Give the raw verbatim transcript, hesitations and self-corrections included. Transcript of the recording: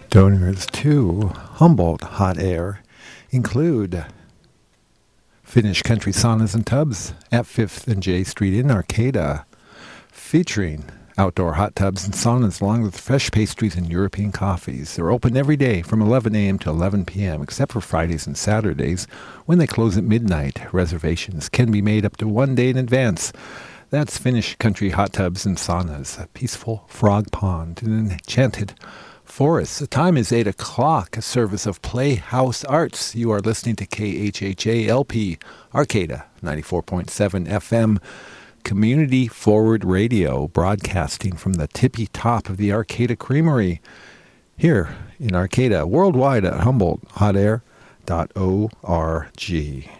Donors to Humboldt Hot Air include Finnish Country Saunas and Tubs at fifth and J Street in Arcata, featuring outdoor hot tubs and saunas along with fresh pastries and European coffees. They're open every day from eleven a.m. to eleven p.m. except for Fridays and Saturdays when they close at midnight. Reservations can be made up to one day in advance. That's Finnish Country Hot Tubs and Saunas, a peaceful frog pond in an enchanted forest. The time is eight o'clock, a service of Playhouse Arts. You are listening to K H H A L P, Arcata, ninety-four point seven F M, Community Forward Radio, broadcasting from the tippy top of the Arcata Creamery here in Arcata, worldwide at humboldt hot air dot org.